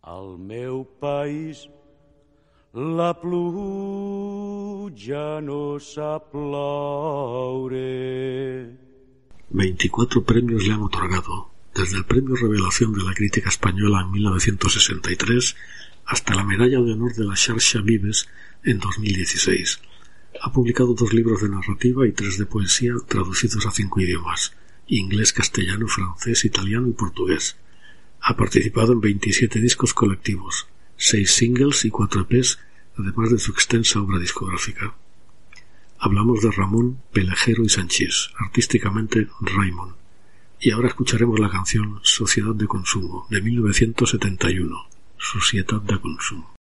Al meu país la pluja no sap ploure. 24 premios le han otorgado, desde el Premio Revelación de la Crítica Española en 1963 hasta la Medalla de Honor de la Xarxa Vives en 2016. Ha publicado 2 libros de narrativa y 3 de poesía traducidos a 5 idiomas: inglés, castellano, francés, italiano y portugués. Ha participado en 27 discos colectivos, 6 singles y 4 EPs, además de su extensa obra discográfica. Hablamos de Ramón, Pelejero y Sanchís, artísticamente Raimon. Y ahora escucharemos la canción Sociedad de Consumo, de 1971, Societat de Consum.